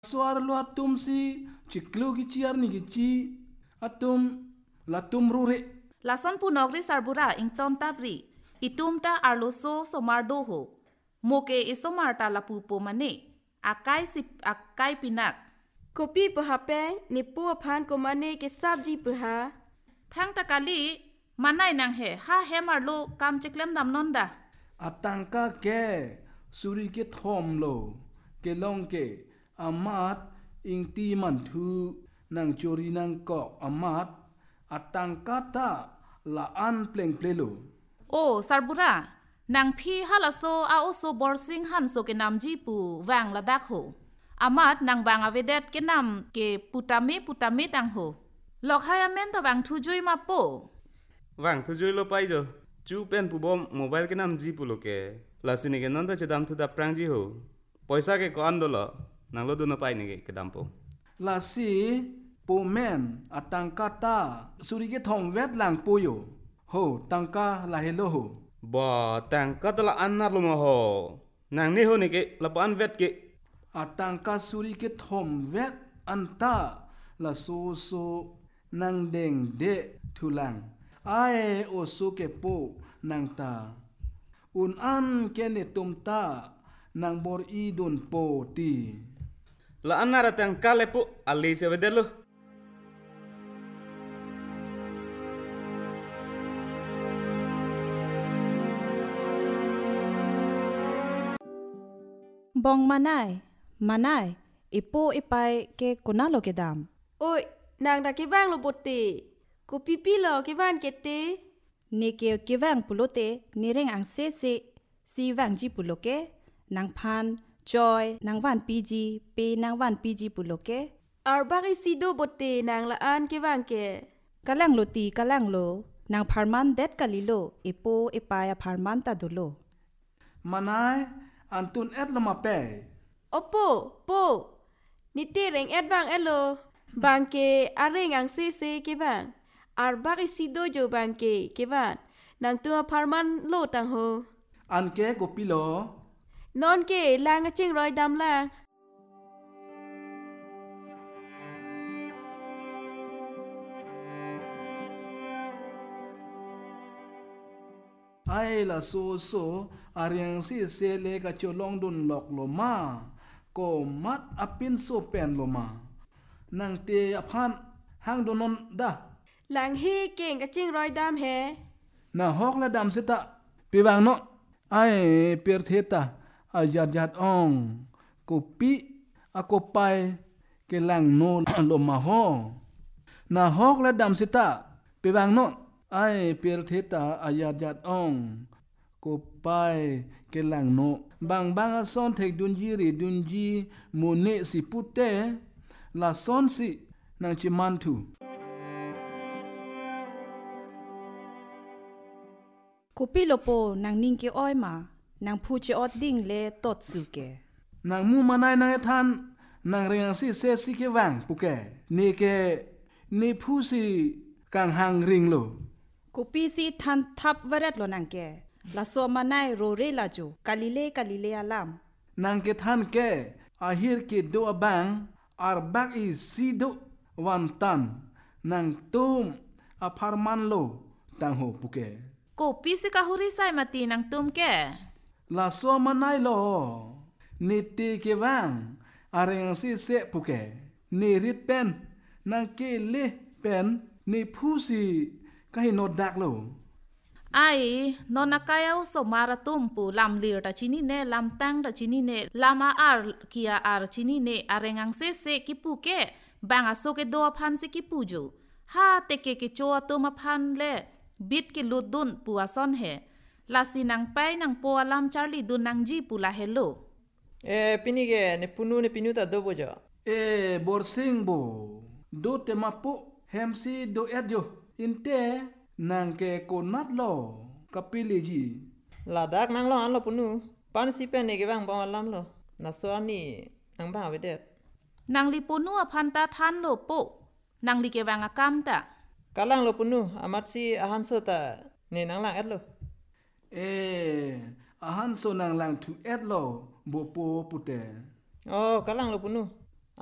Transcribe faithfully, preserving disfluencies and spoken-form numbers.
suara lu atum si ciklu kiciar ni kici atum latum rure. Lason punok ri sarbura ing tom tabri. Itum ta arloso somar doho. Moke isomar ta lapu po mane. Akai sip akai pinak. Kopi pahape ni pu phan ko mane ke sabji paha. Thang takali manai nang he ha hemar lo kam chiklem dam nonda. Atangka ke suri ke thom lo ke long ke amat ing ti man thu nang chori nang kok amat atangka ta la an pleng plelo. Oh sarbura nang phi halaso a oso borsing han so ke nam ji pu wang ladak ho. Amat nang bang avedet ke nam ke putame putame tang ho. Lok hayamen ta wang thu jui ma po. Wang thu jui lo pai jo. Chu pen pu bom mobile ke nam ji pu lo ke. Lasini ke nonda chedam thu da prang ji ho. Poisa ke ko andolo nang lo duno pai ni ke dampo. Lasi po men atangka ta suri ke thom vet lang po yo. Ho tangka la hello ho. Ba tang katala annar lo mo ho. Nang ni ho ni ke lapan vet ke. Atangka suri ke thom vet anta la so so nang deng de thulang. Ai o so ke po nang ta. Un an ke ne tum ta nang bor i dun po ti. La anara tang kale po ali se vedelo. Bong manai, manai, ipo ipai ke kunalo ke dam. Oi, nang da ke wang lo botte. Ko pipi lo ke wan ke te. Ni ke ke wang pulote, ni reng ang se se, si wang ji puloke, nang pan, joy, nang wan piji, pe nang wan piji puloke. Ar bagi sido botte nang la an ke wang ke. Kalang lo ti kalang lo, nang parman det kalilo, ipo ipai a parman ta dulo. Manai antun et lama pe. Opo, po. Ni te reng et bang elo. Bang ke areng ang se se ke bang. Ar bagi sido jo bang ke ke bang. Nang tua parman lo tang ho. An ke ko pilo. Non ke lang a ching roi dam lang. Ai la so so ariang si se le ka cholong dun lok lo ma. Ko mat apin so pen lo ma. Nang te aphan hang donon da. Lang he keng a ching roi dam he. Na hok la dam seta. Piwang no. Ai per theta. Ayat yat ong. Ko pi ako pai ke lang no lo ma ho. Na hok la dam seta. Piwang no. Ai per theta ayat yat ong. Ko pai ke lang no. Bang bang son thek dunji ri dunji mune si pute. La son si nang chimantu. Kopi lopo nang ning ke oi ma, nang pu che ot ding le tot suke. Nang mu manay nang ethan nang ring si se si ke wang puke. Ni ke ni pu si kang hang ring lo. Kopi si than thap waret lo nang ke. La so manai ro re la jo, kalile kalile alam. Nang ke than ke ahir ke do abang ar bak i si do wan tan nang tum aparman lo tang ho puke. Ko pisi kahuri sai mati nang tum ke. La so manay lo. Ni ti ke wang areng si se puke. Ni rit pen nang ke le pen ni pu si kahi no dak lo. Ai nona kaya so mara tumpu lam lir ta chini ne lam tang ta chini ne lama ar kia ar chini ne arengang se se kipu ke banga so ke do phan se kipu jo ha te ke ke cho to ma phan le bit ke ludun pu ason he la sinang pai nang po alam charlie dun nang ji pu la hello e pinige ne punu ne pinuta do boja E borsing bo do te mapu hemsi do edyo inte nang ke konat lo kapili ji. la dak nang lo an lo punu pan si pen ne ge bang bang lam lo na so ni nang ba we det nang li ponu a phan ta than lo po nang li ke wanga kam ta kalang lo punu amat si ahan so ta ne nang lang et lo E ahan so nang lang tu et lo bo po pute. oh kalang lo punu